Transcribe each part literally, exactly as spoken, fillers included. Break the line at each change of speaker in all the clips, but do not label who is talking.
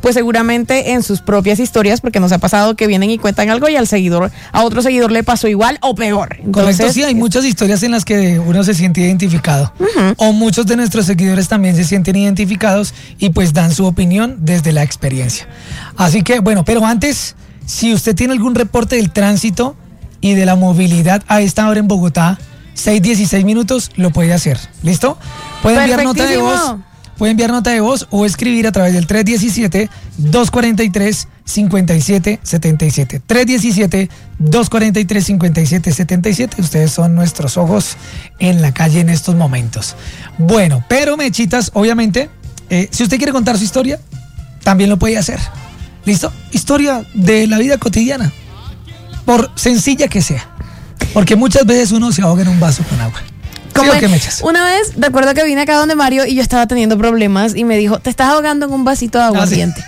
pues seguramente en sus propias historias, porque nos ha pasado que vienen y cuentan algo y al seguidor, a otro seguidor le pasó igual o peor. Entonces,
correcto, sí, hay muchas historias en las que uno se siente identificado. Uh-huh. O muchos de nuestros seguidores también se sienten identificados y pues dan su opinión desde la experiencia. Así que, bueno, pero antes, si usted tiene algún reporte del tránsito y de la movilidad a esta hora en Bogotá, seis dieciséis minutos, lo puede hacer. ¿Listo? Puede enviar nota de voz. Puede enviar nota de voz o escribir a través del tres diecisiete, dos cuarenta y tres, cincuenta y siete setenta y siete. tres diecisiete, dos cuarenta y tres, cincuenta y siete setenta y siete. Ustedes son nuestros ojos en la calle en estos momentos. Bueno, pero Mechitas, obviamente, eh, si usted quiere contar su historia, también lo puede hacer. ¿Listo? Historia de la vida cotidiana, por sencilla que sea. Porque muchas veces uno se ahoga en un vaso con agua.
Como ¿Sí una vez, recuerdo que vine acá donde Mario y yo estaba teniendo problemas y me dijo, te estás ahogando en un vasito de aguardiente.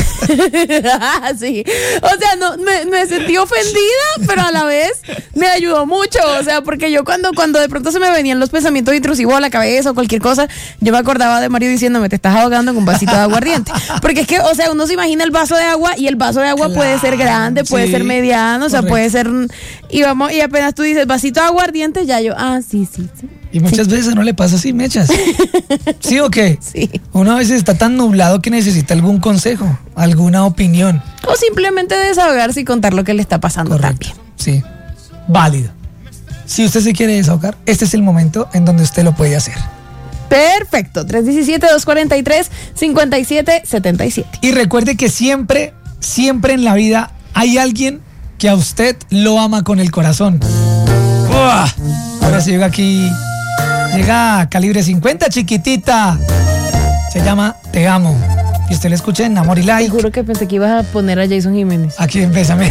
Ah, sí. sí. O sea, no, me, me sentí ofendida, pero a la vez me ayudó mucho. O sea, porque yo cuando, cuando de pronto se me venían los pensamientos intrusivos a la cabeza o cualquier cosa, yo me acordaba de Mario diciéndome, te estás ahogando en un vasito de aguardiente. Porque es que, o sea, uno se imagina el vaso de agua y el vaso de agua claro, puede ser grande, puede sí, ser mediano, o sea, correcto. Puede ser... Y vamos, y apenas tú dices, vasito de aguardiente, ya yo, ah, sí, sí, sí.
Y muchas sí. veces no le pasa así, Mechas. ¿Sí o qué?
Sí.
Uno a veces está tan nublado que necesita algún consejo, alguna opinión.
O simplemente desahogarse y contar lo que le está pasando.
Correcto.
También.
Sí, válido. Si usted se quiere desahogar, este es el momento en donde usted lo puede hacer.
Perfecto. tres diecisiete, dos cuarenta y tres, cincuenta y siete setenta y siete.
Y recuerde que siempre, siempre en la vida hay alguien que a usted lo ama con el corazón. ¡Uah! Ahora se llega aquí... Llega Calibre cincuenta, chiquitita. Se llama Te Amo. Y usted le escucha en Amor y Like.
Te juro que pensé que ibas a poner a Jason Jiménez.
Aquí empésame.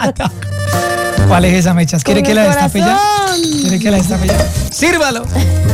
¿Cuál es esa, Mechas? ¿Quiere que la destape ya? ¿Quiere que la destape ya? ¡Sírvalo!